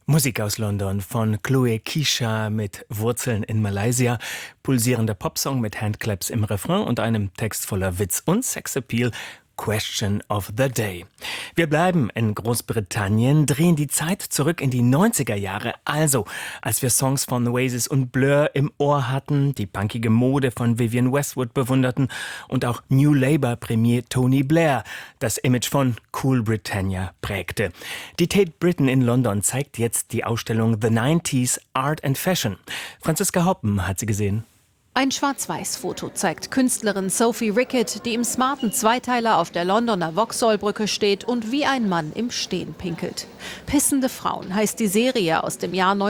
Musik aus London von Chloe Kisha mit Wurzeln in Malaysia, pulsierender Popsong mit Handclaps im Refrain und einem Text voller Witz und Sexappeal. Question of the Day. Wir bleiben in Großbritannien, drehen die Zeit zurück in die 90er Jahre, also als wir Songs von Oasis und Blur im Ohr hatten, die punkige Mode von Vivienne Westwood bewunderten und auch New Labour-Premier Tony Blair das Image von Cool Britannia prägte. Die Tate Britain in London zeigt jetzt die Ausstellung The 90s Art and Fashion. Franziska Hoppen hat sie gesehen. Ein Schwarz-Weiß-Foto zeigt Künstlerin Sophie Rickett, die im smarten Zweiteiler auf der Londoner Vauxhall-Brücke steht und wie ein Mann im Stehen pinkelt. Pissende Frauen heißt die Serie aus dem Jahr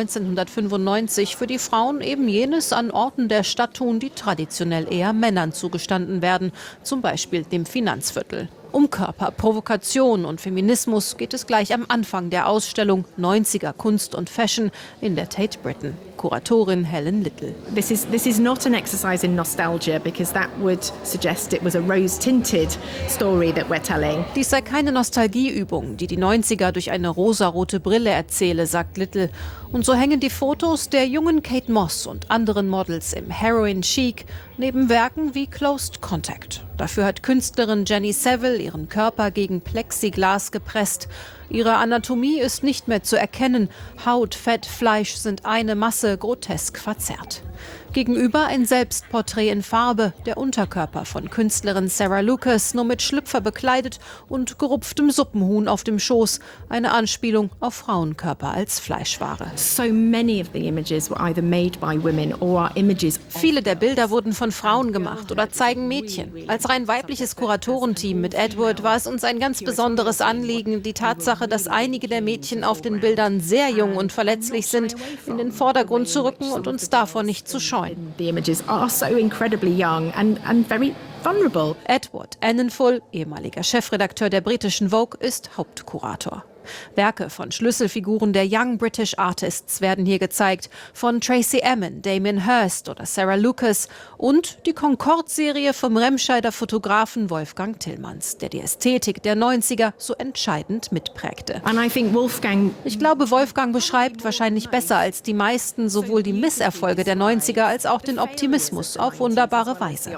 1995, für die Frauen eben jenes an Orten der Stadt tun, die traditionell eher Männern zugestanden werden, zum Beispiel dem Finanzviertel. Um Körper, Provokation und Feminismus geht es gleich am Anfang der Ausstellung 90er Kunst und Fashion in der Tate Britain. Kuratorin Helen Little. This is not an exercise in nostalgia because that would suggest it was a rose-tinted story that we're telling. Dies sei keine Nostalgieübung, die 90er durch eine rosarote Brille erzähle, sagt Little. Und so hängen die Fotos der jungen Kate Moss und anderen Models im Heroin Chic neben Werken wie Closed Contact. Dafür hat Künstlerin Jenny Saville ihren Körper gegen Plexiglas gepresst. Ihre Anatomie ist nicht mehr zu erkennen. Haut, Fett, Fleisch sind eine Masse, grotesk verzerrt. Gegenüber ein Selbstporträt in Farbe, der Unterkörper von Künstlerin Sarah Lucas, nur mit Schlüpfer bekleidet und gerupftem Suppenhuhn auf dem Schoß. Eine Anspielung auf Frauenkörper als Fleischware. So many of the images were either made by women or are images. Viele der Bilder wurden von Frauen gemacht oder zeigen Mädchen. Als rein weibliches Kuratorenteam mit Edward war es uns ein ganz besonderes Anliegen, die Tatsache, dass einige der Mädchen auf den Bildern sehr jung und verletzlich sind, in den Vordergrund zu rücken und uns davor nicht zu scheuen. The images are so incredibly young and very vulnerable. Edward Enninful, ehemaliger Chefredakteur der britischen Vogue, ist Hauptkurator. Werke von Schlüsselfiguren der Young British Artists werden hier gezeigt, von Tracey Emin, Damien Hirst oder Sarah Lucas und die Concorde-Serie vom Remscheider Fotografen Wolfgang Tillmans, der die Ästhetik der 90er so entscheidend mitprägte. And I think Ich glaube, Wolfgang beschreibt wahrscheinlich besser als die meisten sowohl die Misserfolge der 90er als auch den Optimismus auf wunderbare Weise.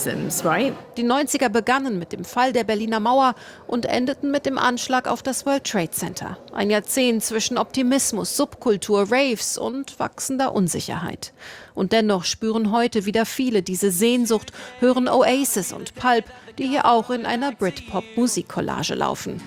Die 90er begannen mit dem Fall der Berliner Mauer und endeten mit dem Anschlag auf das World Trade Center. Ein Jahrzehnt zwischen Optimismus, Subkultur, Raves und wachsender Unsicherheit. Und dennoch spüren heute wieder viele diese Sehnsucht, hören Oasis und Pulp, die hier auch in einer Britpop-Musikcollage laufen.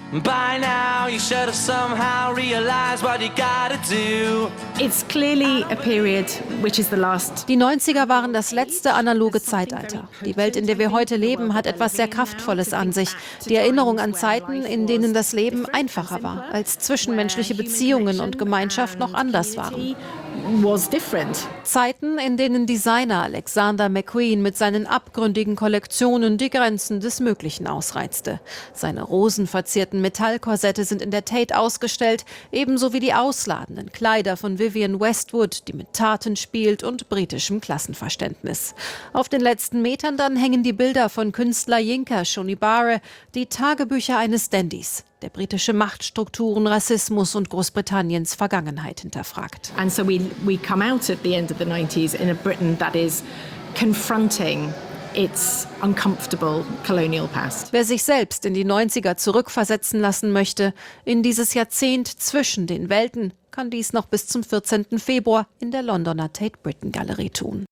It's clearly a period which is the last. Die 90er waren das letzte analoge Zeitalter. Die Welt, in der wir heute leben, hat etwas sehr Kraftvolles an sich. Die Erinnerung an Zeiten, in denen das Leben einfacher war, als zwischenmenschliche Beziehungen und Gemeinschaft noch anders waren. Zeiten, in denen Designer Alexander McQueen mit seinen abgründigen Kollektionen die Grenzen des Möglichen ausreizte. Seine rosenverzierten Metallkorsette sind in der Tate ausgestellt, ebenso wie die ausladenden Kleider von Vivienne Westwood, die mit Taten spielt und britischem Klassenverständnis. Auf den letzten Metern dann hängen die Bilder von Künstler Yinka Shonibare, die Tagebücher eines Dandys, der britische Machtstrukturen, Rassismus und Großbritanniens Vergangenheit hinterfragt. And so we come out at the end of the 90s in a Britain that is confronting its uncomfortable colonial past. Wer sich selbst in die 90er zurückversetzen lassen möchte, in dieses Jahrzehnt zwischen den Welten, kann dies noch bis zum 14. Februar in der Londoner Tate Britain Galerie tun.